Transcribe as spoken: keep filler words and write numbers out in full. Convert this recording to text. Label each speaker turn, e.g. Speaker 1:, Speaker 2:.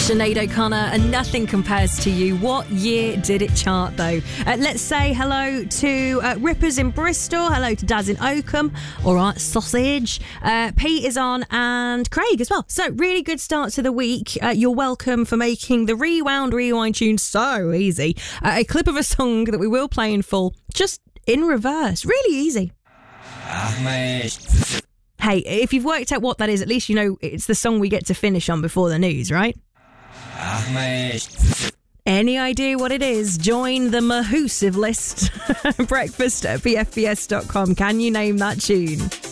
Speaker 1: Sinead O'Connor and Nothing Compares to You. What year did it chart, though? Uh, let's say hello to uh, Rippers in Bristol. Hello to Daz in Oakham. All right, sausage. Uh, Pete is on and Craig as well. So, really good start to the week. Uh, you're welcome for making the Rewound Rewind tune so easy. Uh, a clip of a song that we will play in full, just in reverse. Really easy. Hey, if you've worked out what that is, at least you know it's the song we get to finish on before the news, right? Any idea what it is? Join the Mahoosive list. Breakfast at b f b s dot com. Can you name that tune?